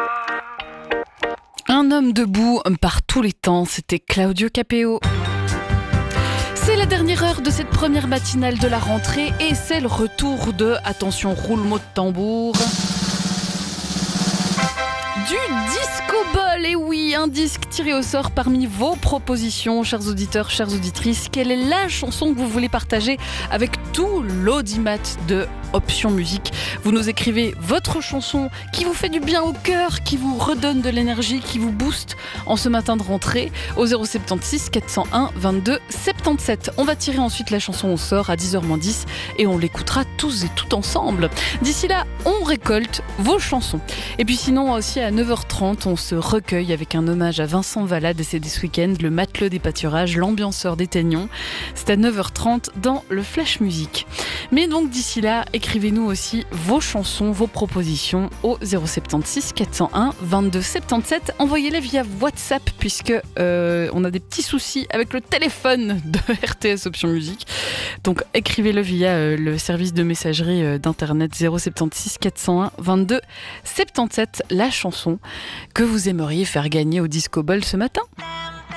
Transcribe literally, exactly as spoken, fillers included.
Un homme debout par tous les temps, c'était Claudio Capeo. C'est la dernière heure de cette première matinale de la rentrée et c'est le retour de, attention, roulement de tambour, du Disco Ball. Et oui, un disque tiré au sort parmi vos propositions, chers auditeurs, chères auditrices. Quelle est la chanson que vous voulez partager avec tout l'audimat de Option Musique? Vous nous écrivez votre chanson qui vous fait du bien au cœur, qui vous redonne de l'énergie, qui vous booste en ce matin de rentrée au zéro soixante-seize quatre cent un vingt-deux soixante-dix-sept. On va tirer ensuite la chanson au sort à dix heures moins dix et on l'écoutera tous et toutes ensemble. D'ici là, on récolte vos chansons. Et puis sinon aussi à neuf heures trente, on se recueille avec un hommage à Vincent Vallat, décédé ce week-end, le matelot des pâturages, l'ambianceur des Teignons. C'est à neuf heures trente dans le Flash Musique. Mais donc d'ici là, écrivez-nous aussi vos chansons, vos propositions au zéro soixante-seize quatre cent un vingt-deux soixante-dix-sept. Envoyez-les via WhatsApp puisque euh, on a des petits soucis avec le téléphone de R T S Option Musique. Donc écrivez-le via euh, le service de messagerie euh, d'internet zéro soixante-seize quatre cent un vingt-deux soixante-dix-sept, la chanson que vous aimeriez faire gagner au Disco Ball ce matin.